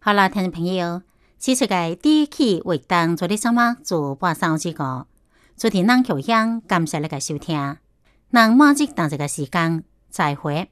好啦，听众朋友，此次嘅第一期活动做啲什么做半小时个，昨天咱口香感谢你嘅收听，咱马上等这个时间再会。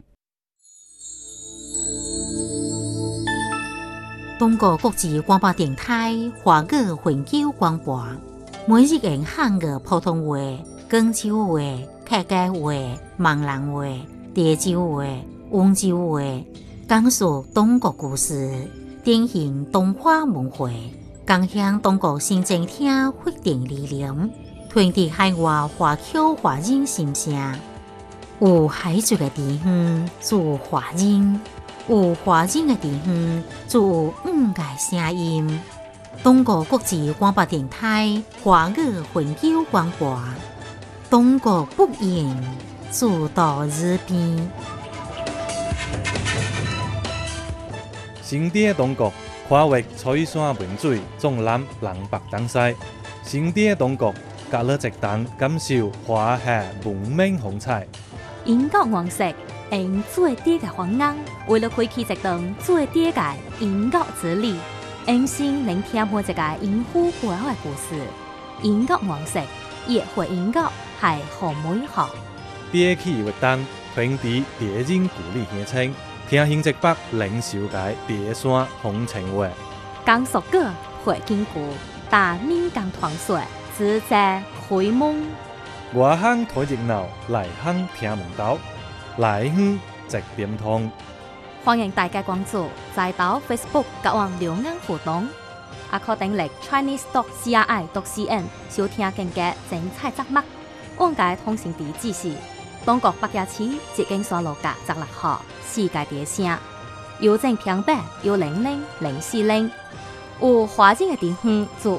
中国国际广播电台华语环球广播，每日用汉语普通话、广州话、客家话、闽南话、潮州话、温州话，讲述中国故事。典型东华文化，共享中国新政厅发展理念，传递海外华侨华人心声。有海族的地方，就有华人；有华人的地方，就有五个声音。中国国际广播电台华语环球广播，中国不言，主到日边。 新地的中国跨越彩山文水，纵览南北东西。新地的中国，隔了一档感受华夏文明风采。 英国王室用最低的方案，为了开启一档最低的英国之旅，用心聆听每一个英夫背后的故事。英国王室也会英国系好美好。 第一期活动传递地人故里乡亲。听新一北零售界第山风情话， 讲述个会经过大民间传说，自在开蒙。 外乡睇热闹，内乡听门道，内乡直点通。 欢迎大家关注在岛 Facebook 甲网留言互动，也可登录 chinese.cri.cn 收听更加精彩节目。往界通讯地址是中国北野市捷径山路甲16号。世界第声，邮政平板有000400，有华人的地方就